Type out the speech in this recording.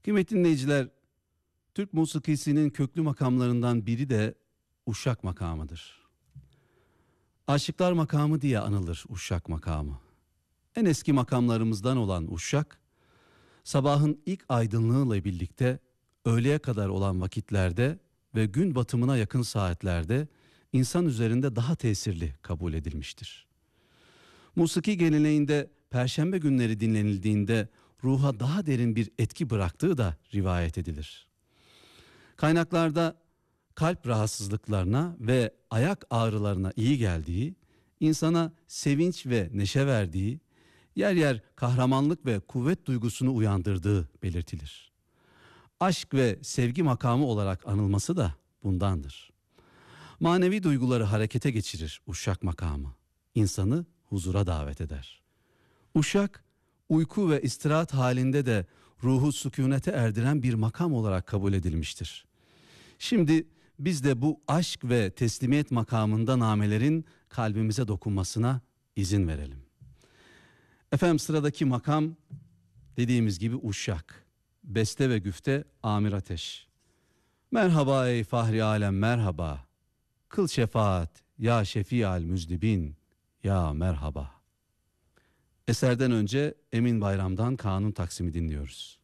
Kıymetli dinleyiciler, Türk musikisinin köklü makamlarından biri de uşak makamıdır. Aşıklar makamı diye anılır uşak makamı. En eski makamlarımızdan olan uşak, sabahın ilk aydınlığıyla birlikte öğleye kadar olan vakitlerde ve gün batımına yakın saatlerde insan üzerinde daha tesirli kabul edilmiştir. Musiki geleneğinde perşembe günleri dinlenildiğinde ruha daha derin bir etki bıraktığı da rivayet edilir. Kaynaklarda kalp rahatsızlıklarına ve ayak ağrılarına iyi geldiği, insana sevinç ve neşe verdiği, yer yer kahramanlık ve kuvvet duygusunu uyandırdığı belirtilir. Aşk ve sevgi makamı olarak anılması da bundandır. Manevi duyguları harekete geçirir uşak makamı. İnsanı huzura davet eder. Uşak, uyku ve istirahat halinde de ruhu sükunete erdiren bir makam olarak kabul edilmiştir. Şimdi biz de bu aşk ve teslimiyet makamında namelerin kalbimize dokunmasına izin verelim. Efendim, sıradaki makam dediğimiz gibi uşak. Beste ve güfte Amir Ateş. Merhaba ey fahri alem merhaba. Kıl şefaat ya şefi'al müzdibin ya merhaba. Eserden önce Emin Bayram'dan Kanun Taksim'i dinliyoruz.